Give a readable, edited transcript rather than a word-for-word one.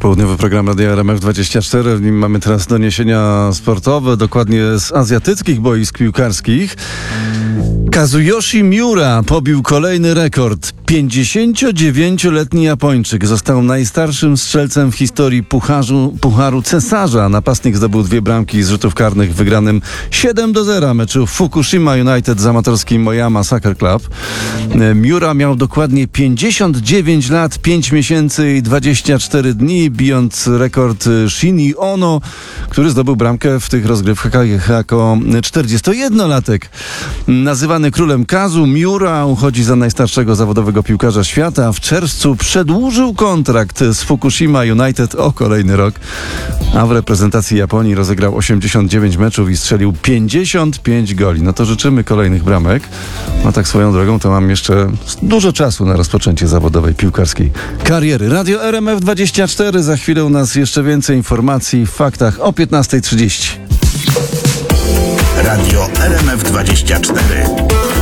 Popołudniowy program Radia RMF24. W nim mamy teraz doniesienia sportowe, dokładnie z azjatyckich boisk piłkarskich. Kazuyoshi Miura pobił kolejny rekord. 59-letni Japończyk został najstarszym strzelcem w historii Pucharu Cesarza. Napastnik zdobył 2 bramki z rzutów karnych w wygranym 7-0 meczu Fukushima United z amatorskim Moyama Soccer Club. Miura miał dokładnie 59 lat, 5 miesięcy i 24 dni, bijąc rekord Shinji Ono, który zdobył bramkę w tych rozgrywkach jako 41-latek. Nazywany królem Kazu, Miura uchodzi za najstarszego zawodowego piłkarza świata. W czerwcu przedłużył kontrakt z Fukushima United o kolejny rok, a w reprezentacji Japonii rozegrał 89 meczów i strzelił 55 goli. No to życzymy kolejnych bramek. No tak swoją drogą to mam jeszcze dużo czasu na rozpoczęcie zawodowej piłkarskiej kariery. Radio RMF24. Za chwilę u nas jeszcze więcej informacji w faktach o 15:30. Radio RMF24.